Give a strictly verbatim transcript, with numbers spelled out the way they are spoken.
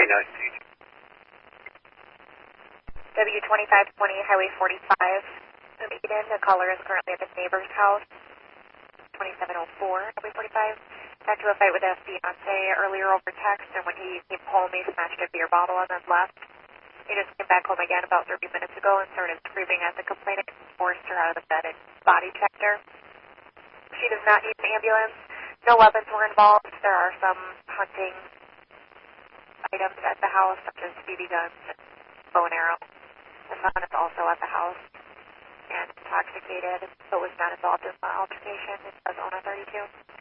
Okay, nice to meet you. W twenty-five twenty, Highway forty-five. Eden, the caller is currently at the neighbor's house, twenty-seven oh four, Highway forty-five. Got to a fight with his fiance earlier over text, and when he came home, he smashed a beer bottle and then left. He just came back home again about thirty minutes ago and started screaming at the complainant and forced her out of the bed and body checked her. She does not need an ambulance. No weapons were involved. There are some hunting items at the house, such as B B guns and bow and arrow. The son is also at the house and intoxicated, but was not involved in the altercation. It does own a thirty-two.